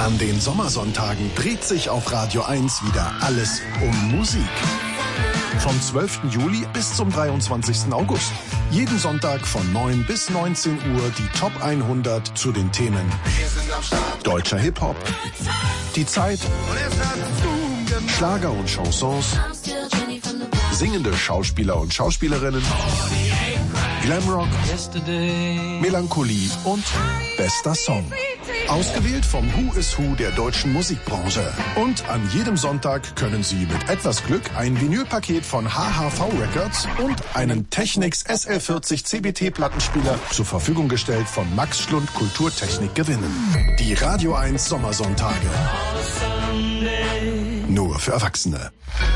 An den Sommersonntagen dreht sich auf Radio 1 wieder alles um Musik. Vom 12. Juli bis zum 23. August. Jeden Sonntag von 9 bis 19 Uhr die Top 100 zu den Themen deutscher Hip-Hop, die Zeit, Schlager und Chansons, singende Schauspieler und Schauspielerinnen, Glamrock, Melancholie und bester Song. Ausgewählt vom Who is Who der deutschen Musikbranche. Und an jedem Sonntag können Sie mit etwas Glück ein Vinylpaket von HHV Records und einen Technics SL40 CBT-Plattenspieler zur Verfügung gestellt von Max Schlund Kulturtechnik gewinnen. Die Radio 1 Sommersonntage. Nur für Erwachsene.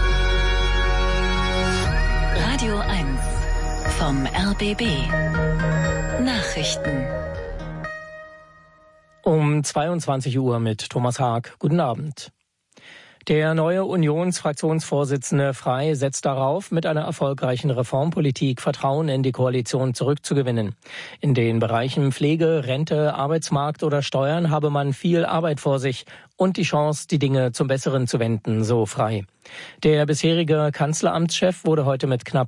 Radio 1 vom RBB. Nachrichten. Um 22 Uhr mit Thomas Haag. Guten Abend. Der neue Unionsfraktionsvorsitzende Frey setzt darauf, mit einer erfolgreichen Reformpolitik Vertrauen in die Koalition zurückzugewinnen. In den Bereichen Pflege, Rente, Arbeitsmarkt oder Steuern habe man viel Arbeit vor sich und die Chance, die Dinge zum Besseren zu wenden, so Frey. Der bisherige Kanzleramtschef wurde heute mit knapp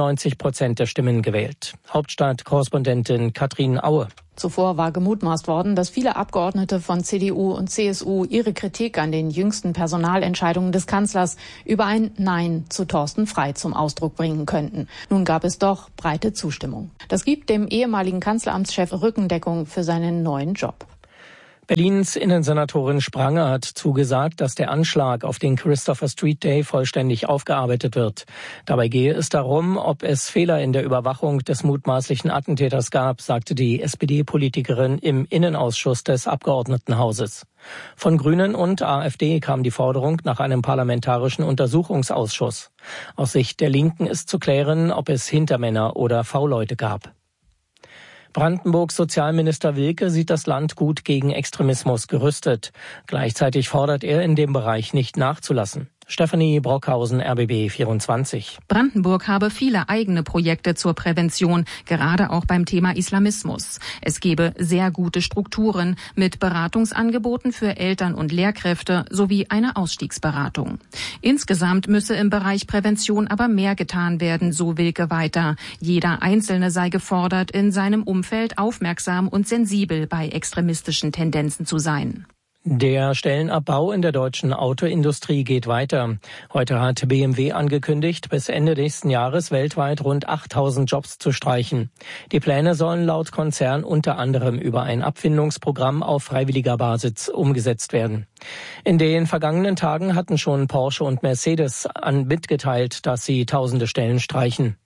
92% der Stimmen gewählt. Hauptstadtkorrespondentin Katrin Aue. Zuvor war gemutmaßt worden, dass viele Abgeordnete von CDU und CSU ihre Kritik an den jüngsten Personalentscheidungen des Kanzlers über ein Nein zu Thorsten Frey zum Ausdruck bringen könnten. Nun gab es doch breite Zustimmung. Das gibt dem ehemaligen Kanzleramtschef Rückendeckung für seinen neuen Job. Berlins Innensenatorin Spranger hat zugesagt, dass der Anschlag auf den Christopher Street Day vollständig aufgearbeitet wird. Dabei gehe es darum, ob es Fehler in der Überwachung des mutmaßlichen Attentäters gab, sagte die SPD-Politikerin im Innenausschuss des Abgeordnetenhauses. Von Grünen und AfD kam die Forderung nach einem parlamentarischen Untersuchungsausschuss. Aus Sicht der Linken ist zu klären, ob es Hintermänner oder V-Leute gab. Brandenburgs Sozialminister Wilke sieht das Land gut gegen Extremismus gerüstet. Gleichzeitig fordert er, in dem Bereich nicht nachzulassen. Stefanie Brockhausen, RBB 24. Brandenburg habe viele eigene Projekte zur Prävention, gerade auch beim Thema Islamismus. Es gebe sehr gute Strukturen mit Beratungsangeboten für Eltern und Lehrkräfte sowie eine Ausstiegsberatung. Insgesamt müsse im Bereich Prävention aber mehr getan werden, so Wilke weiter. Jeder Einzelne sei gefordert, in seinem Umfeld aufmerksam und sensibel bei extremistischen Tendenzen zu sein. Der Stellenabbau in der deutschen Autoindustrie geht weiter. Heute hat BMW angekündigt, bis Ende nächsten Jahres weltweit rund 8.000 Jobs zu streichen. Die Pläne sollen laut Konzern unter anderem über ein Abfindungsprogramm auf freiwilliger Basis umgesetzt werden. In den vergangenen Tagen hatten schon Porsche und Mercedes mitgeteilt, dass sie tausende Stellen streichen.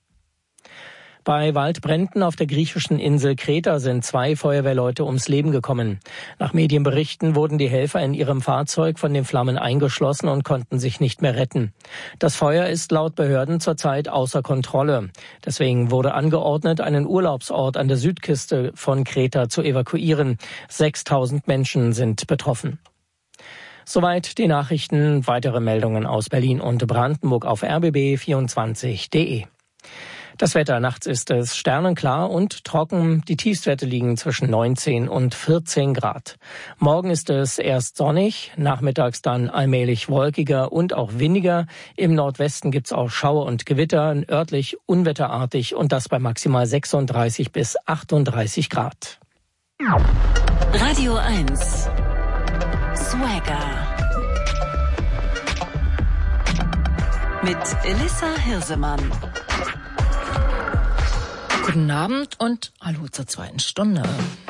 Bei Waldbränden auf der griechischen Insel Kreta sind 2 Feuerwehrleute ums Leben gekommen. Nach Medienberichten wurden die Helfer in ihrem Fahrzeug von den Flammen eingeschlossen und konnten sich nicht mehr retten. Das Feuer ist laut Behörden zurzeit außer Kontrolle. Deswegen wurde angeordnet, einen Urlaubsort an der Südküste von Kreta zu evakuieren. 6.000 Menschen sind betroffen. Soweit die Nachrichten. Weitere Meldungen aus Berlin und Brandenburg auf rbb24.de. Das Wetter: Nachts ist es sternenklar und trocken. Die Tiefstwerte liegen zwischen 19 und 14 Grad. Morgen ist es erst sonnig, nachmittags dann allmählich wolkiger und auch windiger. Im Nordwesten gibt's auch Schauer und Gewitter, örtlich unwetterartig und das bei maximal 36 bis 38 Grad. Radio 1 Swagger mit Elissa Hirsemann. Guten Abend und hallo zur 2. Stunde.